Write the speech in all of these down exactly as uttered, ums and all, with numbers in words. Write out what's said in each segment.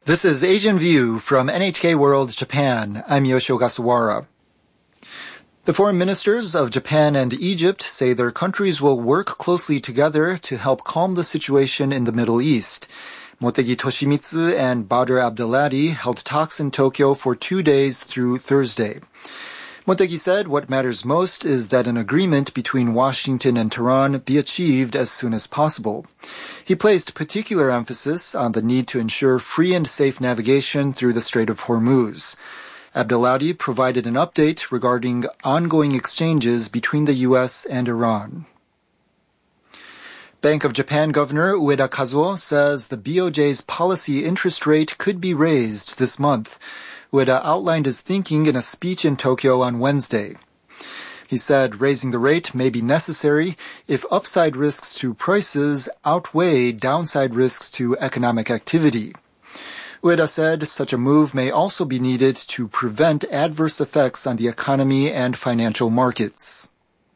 This is Asian View from N H K World Japan. I'm Yoshio Gasawara. The foreign ministers of Japan and Egypt say their countries will work closely together to help calm the situation in the Middle East. Motegi Toshimitsu and Badr Abdelhadi held talks in Tokyo for two days through Thursday. Motegi said what matters most is that an agreement between Washington and Tehran be achieved as soon as possible. He placed particular emphasis on the need to ensure free and safe navigation through the Strait of Hormuz. Abdelhadi provided an update regarding ongoing exchanges between the U S and Iran. Bank of Japan Governor Ueda Kazuo says the B O J's policy interest rate could be raised this month. Ueda outlined his thinking in a speech in Tokyo on Wednesday. He said raising the rate may be necessary if upside risks to prices outweigh downside risks to economic activity. Ueda said such a move may also be needed to prevent adverse effects on the economy and financial markets.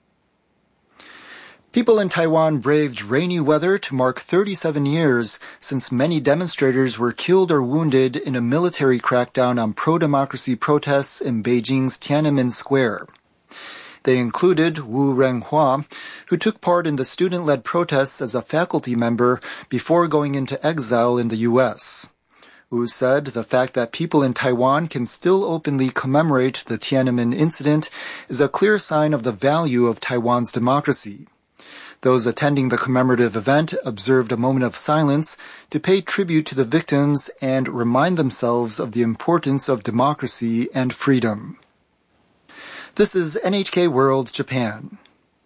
People in Taiwan braved rainy weather to mark thirty-seven years since many demonstrators were killed or wounded in a military crackdown on pro-democracy protests in Beijing's Tiananmen Square. They included Wu Renghua, who took part in the student-led protests as a faculty member before going into exile in the U S. Wu said the fact that people in Taiwan can still openly commemorate the Tiananmen incident is a clear sign of the value of Taiwan's democracy. Those attending the commemorative event observed a moment of silence to pay tribute to the victims and remind themselves of the importance of democracy and freedom. This is N H K World Japan.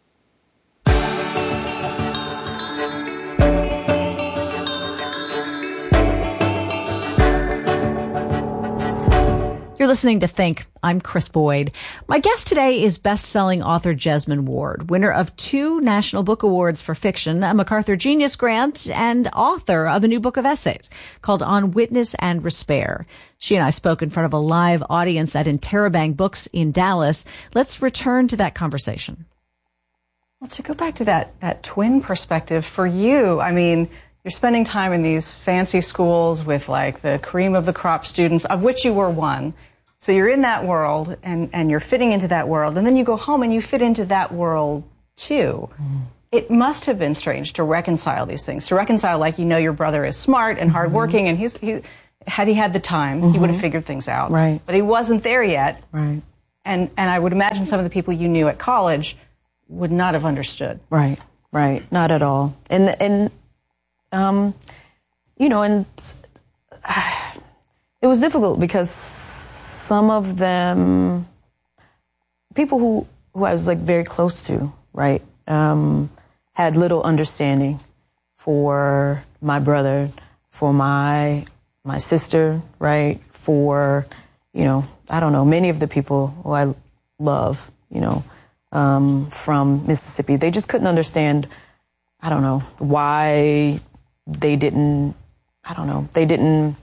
You're listening to Think. I'm Chris Boyd. My guest today is best-selling author Jesmyn Ward, winner of two National Book Awards for fiction, a MacArthur Genius Grant, and author of a new book of essays called On Witness and Respair. She and I spoke in front of a live audience at Interrobang Books in Dallas. Let's return to that conversation. Well, to go back to that, that twin perspective, for you, I mean, you're spending time in these fancy schools with like the cream of the crop students, of which you were one. So you're in that world, and, and you're fitting into that world, and then you go home and you fit into that world, too. Mm. It must have been strange to reconcile these things, to reconcile, like, you know, your brother is smart and hardworking, mm-hmm. and he's, he, had he had the time, mm-hmm. he would have figured things out. Right. But he wasn't there yet. Right. And, and I would imagine some of the people you knew at college would not have understood. Right, right, not at all. And, and um, you know, and uh, it was difficult because some of them, people who, who I was like very close to, right, um, had little understanding for my brother, for my my sister, right, for, you know, I don't know, many of the people who I love, you know, um, from Mississippi. They just couldn't understand, I don't know, why they didn't, I don't know, they didn't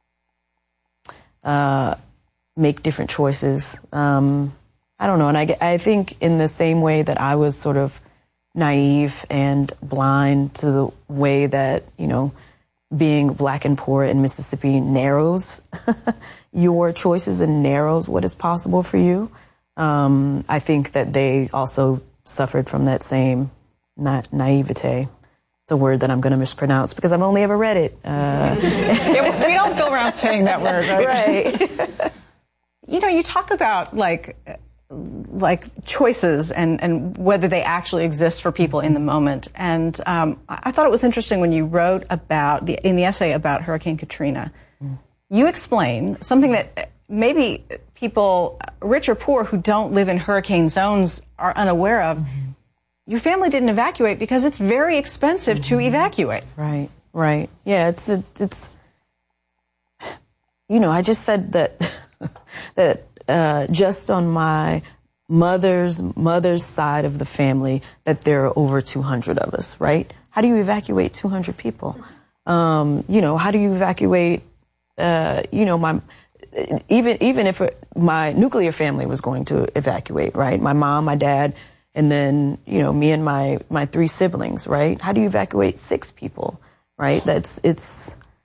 uh, make different choices. Um, I don't know. And I, I think in the same way that I was sort of naive and blind to the way that, you know, being black and poor in Mississippi narrows your choices and narrows what is possible for you. Um, I think that they also suffered from that same na- naivete. It's a word that I'm going to mispronounce because I've only ever read it. Uh, yeah, we don't go around saying that word, right? Right. You know, you talk about like like choices and, and whether they actually exist for people in the moment. And um, I thought it was interesting when you wrote about the in the essay about Hurricane Katrina. Mm. You explain something that maybe people, rich or poor, who don't live in hurricane zones are unaware of. Mm-hmm. Your family didn't evacuate because it's very expensive mm-hmm. to evacuate. Right, right. Yeah, it's it's, it's you know, I just said that that uh, just on my mother's mother's side of the family that there are over two hundred of us, right? How do you evacuate two hundred people? Um, you know, how do you evacuate, uh, you know, my, even, even if my nuclear family was going to evacuate, right? My mom, my dad, and then, you know, me and my, my three siblings, right? How do you evacuate six people, right? That's, it's,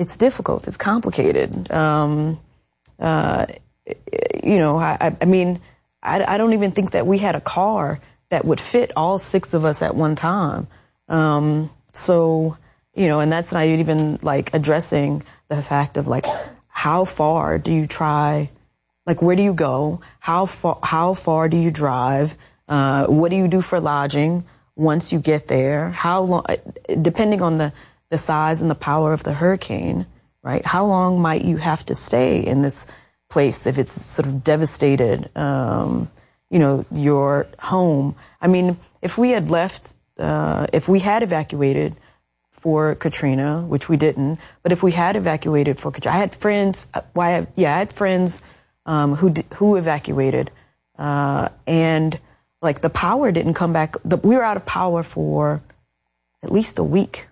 it's difficult. It's complicated. Um, uh, you know, I, I mean, I, I don't even think that we had a car that would fit all six of us at one time. Um, so, you know, and that's not even like addressing the fact of like, how far do you try? Like, where do you go? How far, how far do you drive? Uh, what do you do for lodging once you get there? How long, depending on the, the size and the power of the hurricane, right? How long might you have to stay in this place if it's sort of devastated, um, you know, your home? I mean, if we had left, uh, if we had evacuated for Katrina, which we didn't, but if we had evacuated for Katrina, I had friends, well, I have, yeah, I had friends um, who who evacuated, uh, and like the power didn't come back. The, we were out of power for at least a week.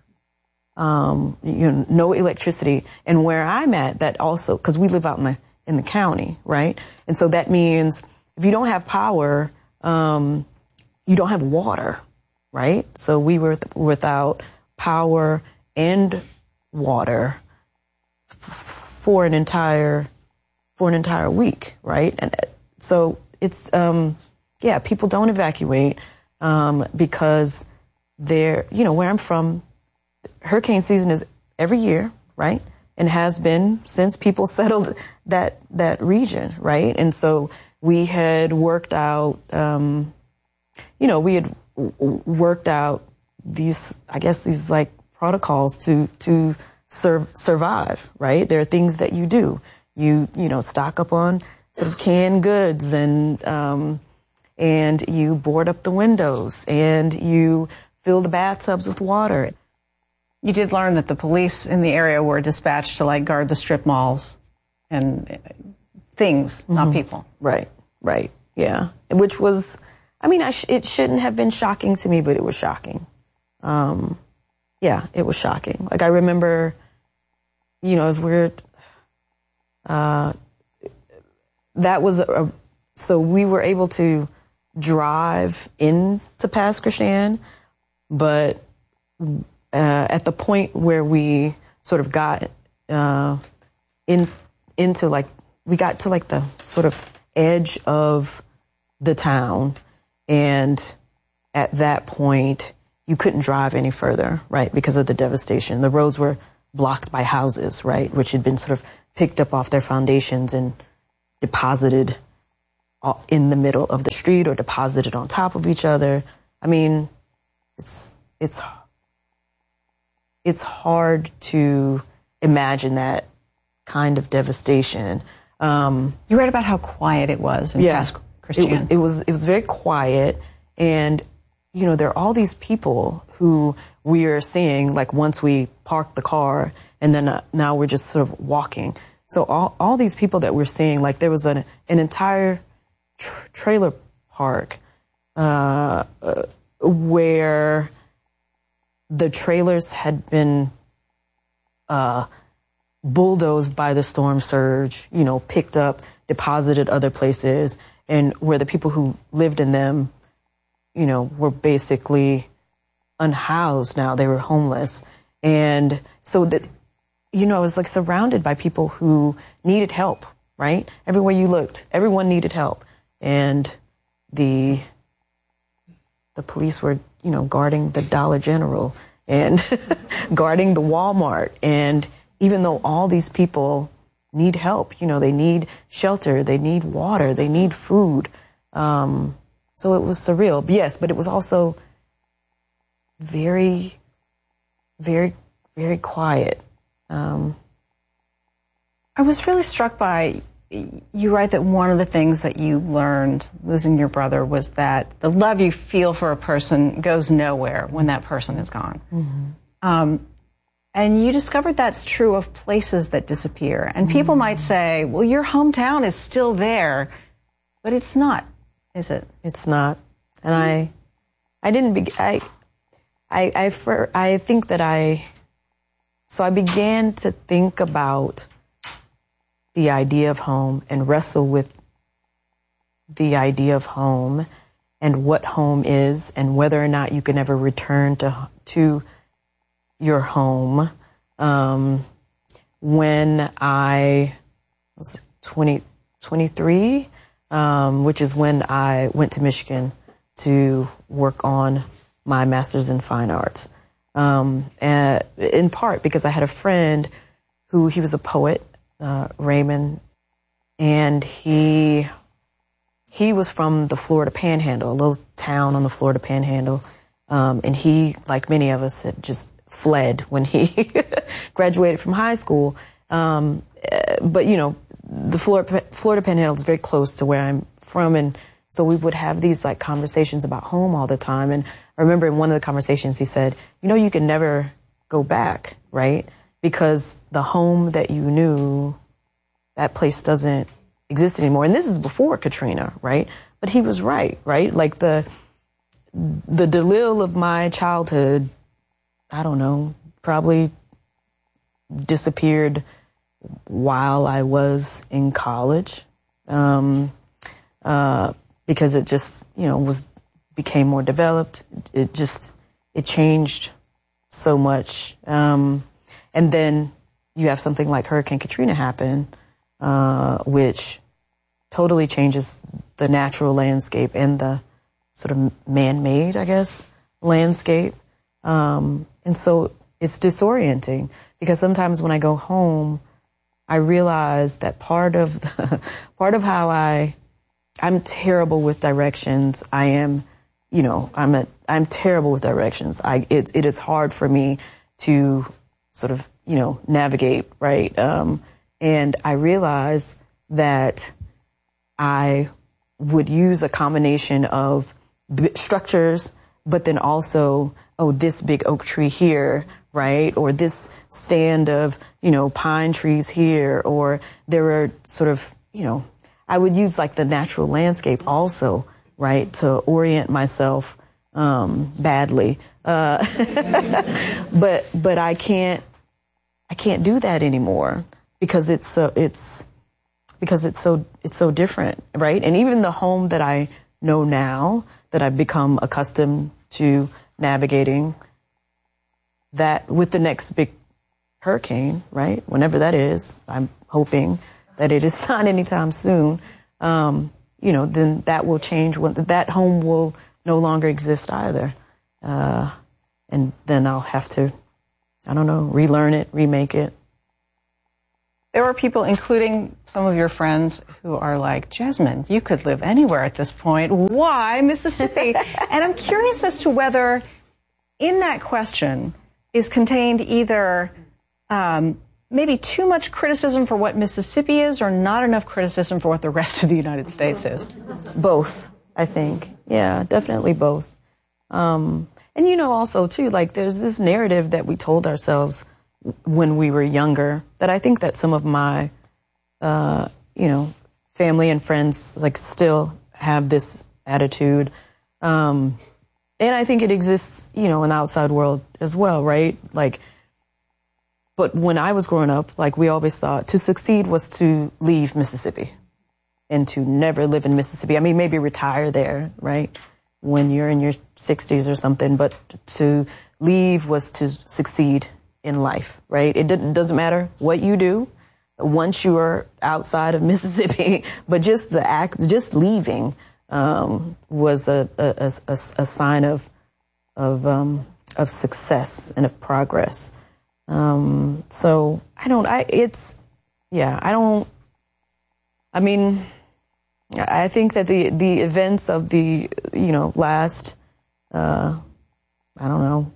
Um, you know, no electricity, and where I'm at, that also because we live out in the in the county, right? And so that means if you don't have power, um, you don't have water, right? So we were th- without power and water f- for an entire for an entire week, right? And so it's um, yeah, people don't evacuate um, because they're, you know, where I'm from, hurricane season is every year, right? And has been since people settled that that region, right? And so we had worked out, um, you know, we had w- worked out these, I guess, these like protocols to to sur- survive, right? There are things that you do. You you know stock up on sort of canned goods, and um, and you board up the windows, and you fill the bathtubs with water. You did learn that the police in the area were dispatched to like guard the strip malls and things, mm-hmm. not people. Right, right, yeah. Which was, I mean, I sh- it shouldn't have been shocking to me, but it was shocking. Um, yeah, it was shocking. Like I remember, you know, it was weird. Uh, that was a, a, so we were able to drive into Pass Christian, but Uh, at the point where we sort of got uh, in into like we got to like the sort of edge of the town, and at that point you couldn't drive any further, right, because of the devastation. The roads were blocked by houses, right, which had been sort of picked up off their foundations and deposited in the middle of the street or deposited on top of each other. I mean, it's it's. It's hard to imagine that kind of devastation. Um, you read about how quiet it was in yeah, Pass Christian. It, it was it was very quiet, and you know there are all these people who we are seeing. Like once we park the car, and then uh, now we're just sort of walking. So all all these people that we're seeing, like there was an an entire tr- trailer park uh, uh, where the trailers had been uh, bulldozed by the storm surge, you know, picked up, deposited other places, and where the people who lived in them, you know, were basically unhoused now. They were homeless. And so that, you know, I was like surrounded by people who needed help, right? Everywhere you looked, everyone needed help. And the the police were, you know, guarding the Dollar General and guarding the Walmart. And even though all these people need help, you know, they need shelter, they need water, they need food. Um, so it was surreal. Yes, but it was also very, very, very quiet. Um, I was really struck by, you write that one of the things that you learned losing your brother was that the love you feel for a person goes nowhere when that person is gone. Mm-hmm. Um, and you discovered that's true of places that disappear. And people mm-hmm. might say, well, your hometown is still there, but it's not, is it? It's not. And I, I didn't, be, I, I, I, for, I think that I, so I began to think about the idea of home and wrestle with the idea of home and what home is and whether or not you can ever return to to your home. Um, when I was twenty, twenty-three, um, which is when I went to Michigan to work on my master's in fine arts. Um, and in part because I had a friend who, he was a poet, uh, Raymond, and he, he was from the Florida Panhandle, a little town on the Florida Panhandle. Um, and he, like many of us, had just fled when he graduated from high school. Um, but, you know, the Florida, Florida Panhandle is very close to where I'm from. And so we would have these like conversations about home all the time. And I remember in one of the conversations he said, you know, you can never go back, right? Because the home that you knew, that place doesn't exist anymore. And this is before Katrina, right? But he was right, right? Like the, the Dalil of my childhood, I don't know, probably disappeared while I was in college, um, uh, because it just, you know, was, became more developed. It just, it changed so much. Um, and then you have something like Hurricane Katrina happen, uh, which totally changes the natural landscape and the sort of man-made, I guess, landscape. Um, and so it's disorienting because sometimes when I go home, I realize that part of the, part of how I, I'm terrible with directions. I am, you know, I'm a, I'm terrible with directions. I, it, it is hard for me to sort of, you know, navigate, right? Um, and I realize that I would use a combination of b- structures, but then also, oh, this big oak tree here, right? Or this stand of, you know, pine trees here, or there are sort of, you know, I would use like the natural landscape also, right, to orient myself um, badly. Uh, but but I can't I can't do that anymore because it's so it's because it's so it's so different, right? And even the home that I know now, that I've become accustomed to navigating, that with the next big hurricane, right, whenever that is, I'm hoping that it is not anytime soon, um, you know, then that will change. When that home will no longer exist either. Uh, and then I'll have to, I don't know, relearn it, remake it. There are people, including some of your friends, who are like, Jasmine, you could live anywhere at this point. Why Mississippi? And I'm curious as to whether in that question is contained either um, maybe too much criticism for what Mississippi is or not enough criticism for what the rest of the United States is. Both, I think. Yeah, definitely both. Um, and, you know, also, too, like there's this narrative that we told ourselves when we were younger that I think that some of my, uh, you know, family and friends like still have this attitude. Um, and I think it exists, you know, in the outside world as well, right? Like, but when I was growing up, like we always thought to succeed was to leave Mississippi and to never live in Mississippi. I mean, maybe retire there, right? When you're in your sixties or something, but to leave was to succeed in life, right? It doesn't matter what you do once you are outside of Mississippi, but just the act, just leaving, um, was a, a, a, a sign of, of, um, of success and of progress. Um, so I don't, I, it's, yeah, I don't, I mean, I think that the, the events of the, you know, last, uh, I don't know,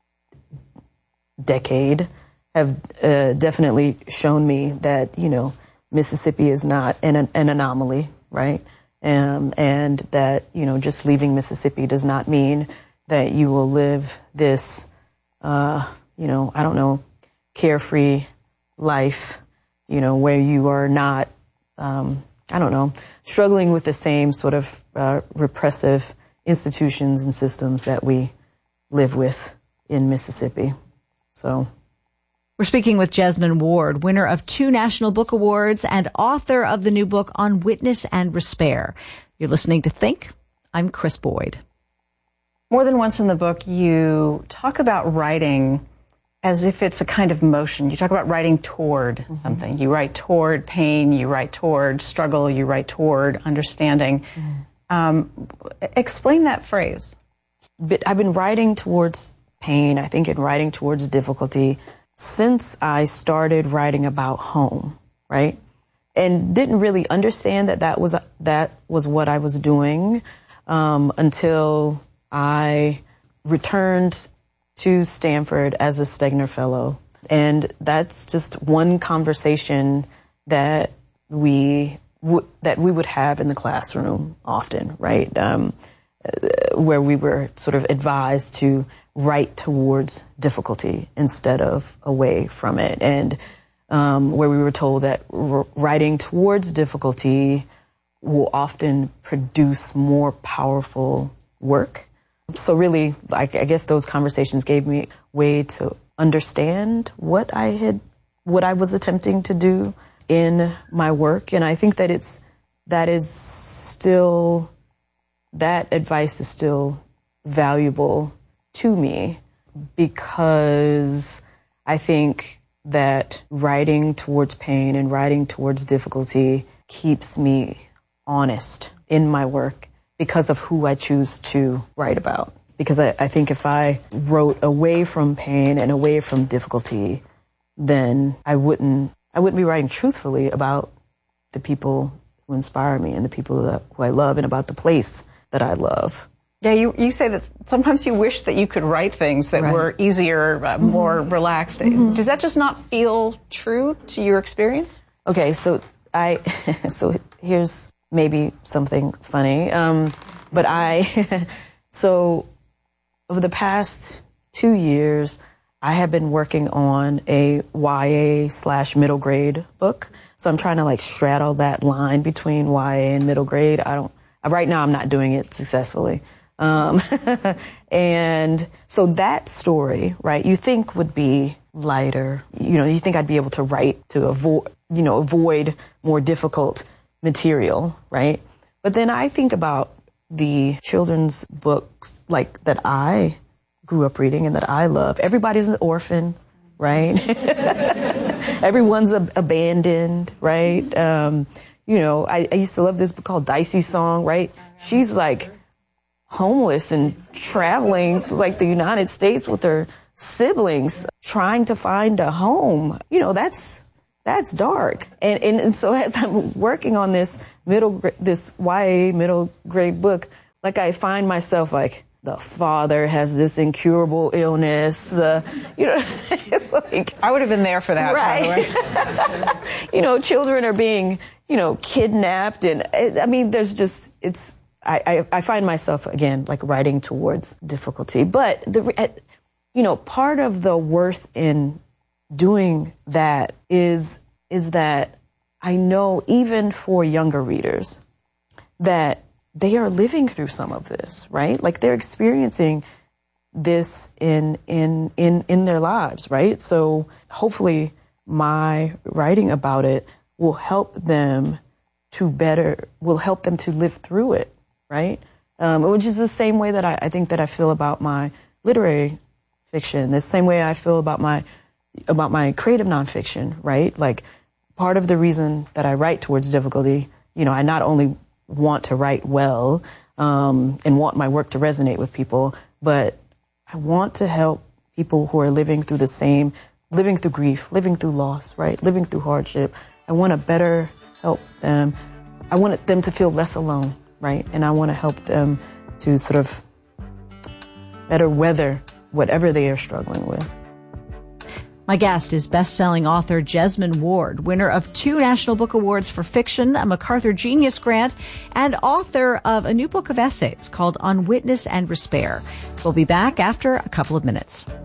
decade have uh, definitely shown me that, you know, Mississippi is not an, an anomaly, right? Um, and that, you know, just leaving Mississippi does not mean that you will live this, uh, you know, I don't know, carefree life, you know, where you are not, um, I don't know, struggling with the same sort of uh, repressive institutions and systems that we live with in Mississippi. So, we're speaking with Jesmyn Ward, winner of two National Book Awards and author of the new book On Witness and Despair. You're listening to Think. I'm Kris Boyd. More than once in the book, you talk about writing as if it's a kind of motion. You talk about writing toward mm-hmm. something. You write toward pain, you write toward struggle, you write toward understanding. Mm-hmm. Um, explain that phrase. But I've been writing towards pain, I think, and writing towards difficulty since I started writing about home, right? And didn't really understand that that was, that was what I was doing um, until I returned to Stanford as a Stegner Fellow. And that's just one conversation that we w- that we would have in the classroom often, right? Um, where we were sort of advised to write towards difficulty instead of away from it. And um, where we were told that r- writing towards difficulty will often produce more powerful work. So really, like, I guess those conversations gave me a way to understand what I had, what I was attempting to do in my work. And I think that it's, that is still, that advice is still valuable to me, because I think that writing towards pain and writing towards difficulty keeps me honest in my work because of who I choose to write about. Because I, I think if I wrote away from pain and away from difficulty, then I wouldn't I wouldn't be writing truthfully about the people who inspire me and the people that, who I love, and about the place that I love. Yeah, you, you say that sometimes you wish that you could write things that right. were easier, uh, mm-hmm. more relaxed. Mm-hmm. Does that just not feel true to your experience? Okay, so I so here's maybe something funny. Um, but I so over the past two years, I have been working on a Y A slash middle grade book. So I'm trying to like straddle that line between Y A and middle grade. I don't, right now I'm not doing it successfully. Um, and so that story, right, you think would be lighter. You know, you think I'd be able to write to avoid, you know, avoid more difficult material, right? But then I think about the children's books like that I grew up reading and that I love. Everybody's an orphan, right? Everyone's ab- abandoned, right? Um, you know, I, I used to love this book called Dicey Song, right? She's like homeless and traveling like the United States with her siblings, trying to find a home. You know, that's that's dark. And, and and so as I'm working on this middle this Y A middle grade book, like I find myself like, the father has this incurable illness. The, you know what I'm saying? Like, I would have been there for that. Right. By the way. You know, children are being, you know, kidnapped. And I mean, there's just, it's, I, I, I find myself, again, like writing towards difficulty. But, the, you know, part of the worth in doing that is, is that I know even for younger readers that they are living through some of this, right? Like they're experiencing this in, in, in, in their lives, right? So hopefully my writing about it will help them to better, will help them to live through it, right? Um, which is the same way that I, I think that I feel about my literary fiction, the same way I feel about my, about my creative nonfiction, right? Like part of the reason that I write towards difficulty, you know, I not only want to write well, um, and want my work to resonate with people, but I want to help people who are living through the same, living through grief, living through loss, right? Living through hardship. I want to better help them. I want them to feel less alone, right? And I want to help them to sort of better weather whatever they are struggling with. My guest is best-selling author Jesmyn Ward, winner of two National Book Awards for fiction, a MacArthur Genius Grant, and author of a new book of essays called On Witness and Despair. We'll be back after a couple of minutes.